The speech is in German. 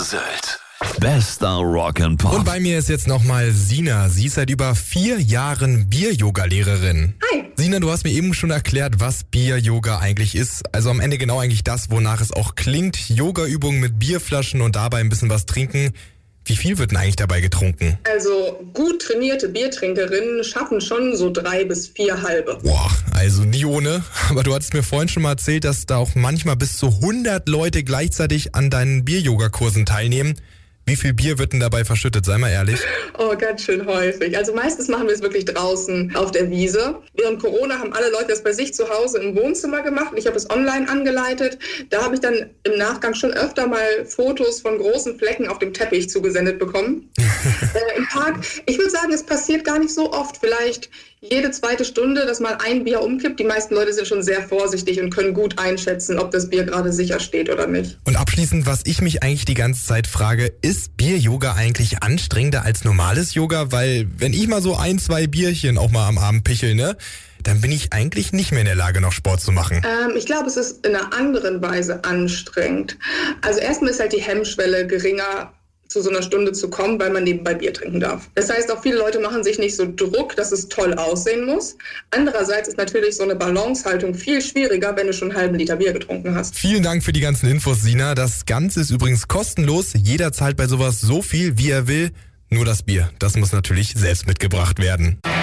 Sylt. Bester Rock'n'Pop. Und bei mir ist jetzt nochmal Sina. Sie ist seit über 4 Jahren Bier-Yoga-Lehrerin. Hi. Sina, du hast mir eben schon erklärt, was Bier-Yoga eigentlich ist. Also am Ende genau eigentlich das, wonach es auch klingt. Yoga-Übungen mit Bierflaschen und dabei ein bisschen was trinken. Wie viel wird denn eigentlich dabei getrunken? Also gut trainierte Biertrinkerinnen schaffen schon so 3 bis 4 halbe. Boah, also nie ohne. Aber du hattest mir vorhin schon mal erzählt, dass da auch manchmal bis zu 100 Leute gleichzeitig an deinen Bier-Yoga-Kursen teilnehmen. Wie viel Bier wird denn dabei verschüttet? Sei mal ehrlich. Oh, ganz schön häufig. Also meistens machen wir es wirklich draußen auf der Wiese. Während Corona haben alle Leute das bei sich zu Hause im Wohnzimmer gemacht. Ich habe es online angeleitet. Da habe ich dann im Nachgang schon öfter mal Fotos von großen Flecken auf dem Teppich zugesendet bekommen. Im Park, ich würde sagen, es passiert gar nicht so oft. Vielleicht jede zweite Stunde, dass mal ein Bier umkippt. Die meisten Leute sind schon sehr vorsichtig und können gut einschätzen, ob das Bier gerade sicher steht oder nicht. Und abschließend, was ich mich eigentlich die ganze Zeit frage, ist Bier-Yoga eigentlich anstrengender als normales Yoga? Weil wenn ich mal so 1, 2 Bierchen auch mal am Abend pichel, ne, dann bin ich eigentlich nicht mehr in der Lage, noch Sport zu machen. Ich glaube, es ist in einer anderen Weise anstrengend. Also erstmal ist halt die Hemmschwelle geringer, zu so einer Stunde zu kommen, weil man nebenbei Bier trinken darf. Das heißt, auch viele Leute machen sich nicht so Druck, dass es toll aussehen muss. Andererseits ist natürlich so eine Balancehaltung viel schwieriger, wenn du schon einen halben Liter Bier getrunken hast. Vielen Dank für die ganzen Infos, Sina. Das Ganze ist übrigens kostenlos. Jeder zahlt bei sowas so viel, wie er will. Nur das Bier, das muss natürlich selbst mitgebracht werden.